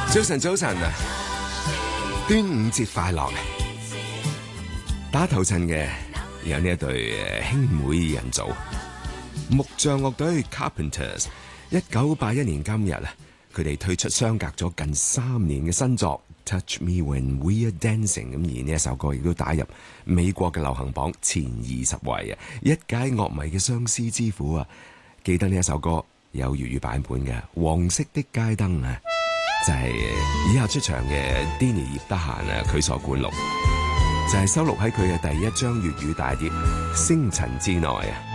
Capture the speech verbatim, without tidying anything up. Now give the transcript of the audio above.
早晨，早晨啊！端午節快樂！打頭陣嘅有呢一對兄妹人組木匠樂隊 Carpenters。一九八一年今日啊，佢哋推出相隔咗近三年嘅新作《Touch Me When We're Dancing》，咁而呢一首歌亦都打入美國嘅流行榜前二十位啊！一解樂迷嘅相思之苦啊！記得呢一首歌有粵語版本嘅《黃色的街燈》啊！就係以下出場嘅 Denny 葉德嫻啊，佢所灌錄，就係收錄喺佢嘅第一張粵語大碟《星塵之內》啊。